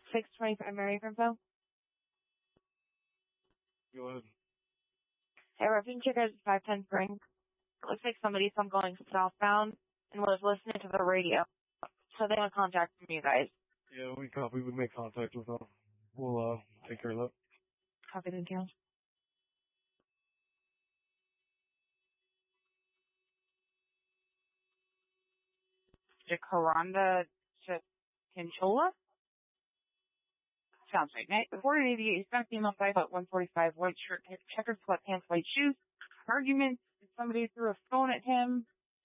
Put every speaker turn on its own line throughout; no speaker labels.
625 Mary Grimpo.
Go ahead.
Hey, reference your guys' 510 Spring. It looks like somebody's going southbound and was listening to the radio. So they want contact from you guys.
Yeah, we copy. We make contact with them. We'll take care of that.
Copy, thank you. Jacaranda Chinchola? Sounds right. Night before 88, Hispanic female, 5'145", white shirt, checkered sweatpants, white shoes. Arguments. Somebody threw a phone at him.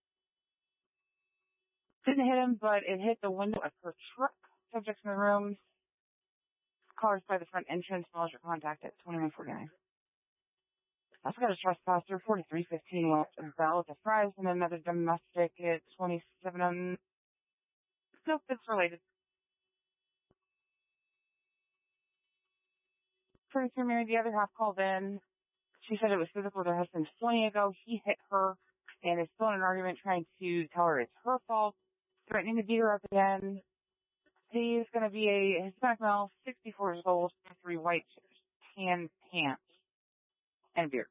Didn't hit him, but it hit the window of her truck. Subjects in the room. Cars by the front entrance. Your contact at 2149. Also got a trespasser, 4315 left of Bell at the Fries, and another domestic at 27. Nope, it's related. Producer Mary, the other half called in. She said it was physical with her husband 20 ago. He hit her and is still in an argument trying to tell her it's her fault, threatening to beat her up again. He's going to be a Hispanic male, 64 years old, 3 white tan pants, and a beard.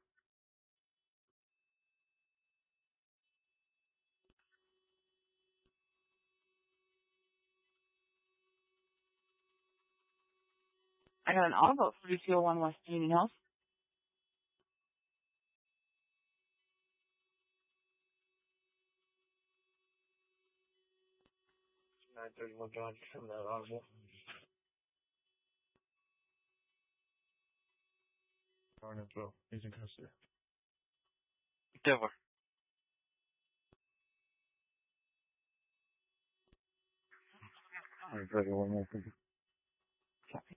I got an auto vote for 201 West Union Hills.
$931 from that audible. Darn it, Bill. He's in custody.
Denver.
Sorry.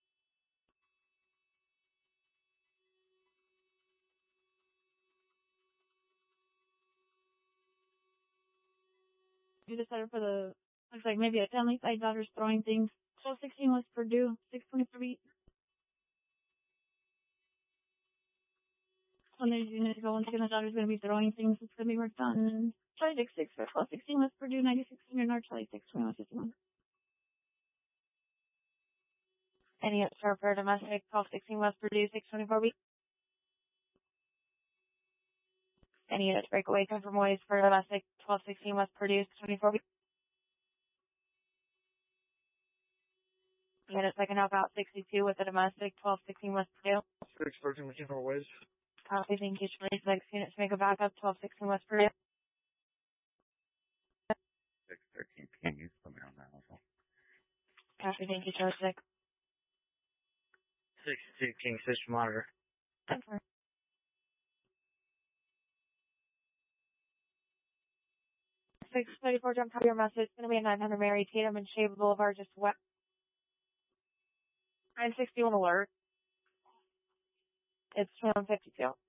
You decided for the, looks like maybe a family side daughter's throwing things. 1216 West Purdue, 623. When there's units go, once again, the daughter's going to be throwing things. It's going to be worked on. Charlie 66 for 1216 West Purdue, 9600 North, Charlie 62151.
Any answer for domestic, 1216 West Purdue, 624 week? Any units breakaway come from ways for domestic, 1216 West Purdue, 624 week? Units I can help out 62 with the domestic, 1216 West Purdue.
613 McKenna Ways.
Copy, thank you. 26 units make a backup, 1216 West Purdue.
613 King, you put me on that also.
Copy, thank you, Charlie 6.
62 King, System Monitor.
Confirm. 634, jump out your message. It's going to be a 900 Mary Tatum and Shea Boulevard, just west. 961 alert. It's 2152.